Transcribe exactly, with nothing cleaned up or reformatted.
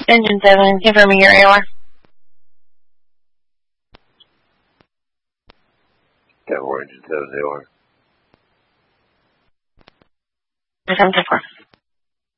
Engine seven, confirming your A O R. Tower Engine seven, A O R. seven to four.